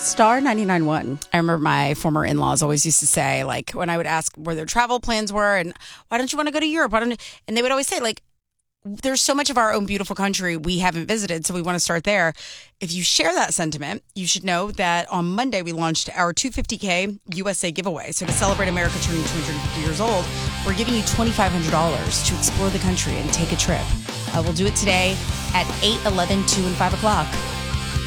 Star 99.1. I remember my former in-laws always used to say, like, when I would ask where their travel plans were and why don't you want to go to Europe? And they would always say, like, there's so much of our own beautiful country we haven't visited, so we want to start there. If you share that sentiment, you should know that on Monday we launched our 250K USA giveaway. So to celebrate America turning 250 years old, we're giving you $2,500 to explore the country and take a trip. We'll do it today at 8, 11, 2, and 5 o'clock.